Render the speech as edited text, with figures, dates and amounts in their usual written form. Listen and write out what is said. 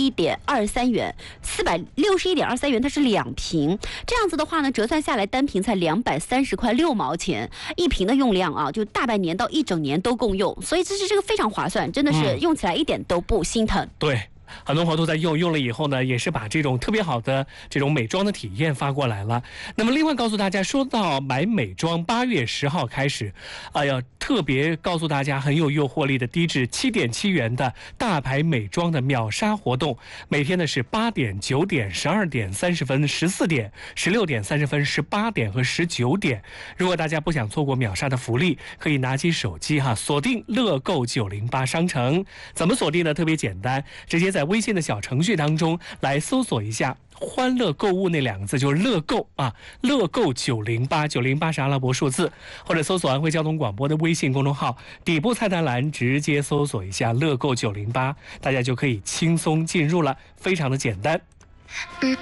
461.23元，461.23元它是2瓶，这样子的话呢，折算下来单瓶才230块6毛钱，1瓶的用量啊，就大半年到1整年都够用，所以这个非常划算，真的是用起来一点都不心疼。 对。很多朋友都在用了以后呢，也是把这种特别好的这种美妆的体验发过来了。那么另外告诉大家，说到买美妆，8月10号开始，特别告诉大家很有诱惑力的低至7.7元的大牌美妆的秒杀活动，每天呢是8点、9点、12点、30分、14点、16点30分、18点和19点。如果大家不想错过秒杀的福利，可以拿起手机锁定乐购908商城。怎么锁定呢？特别简单，直接在微信的小程序当中来搜索一下欢乐购物那2个字，就是乐购乐购908是阿拉伯数字，或者搜索安徽交通广播的微信公众号，底部菜单栏直接搜索一下乐购908，大家就可以轻松进入了，非常的简单。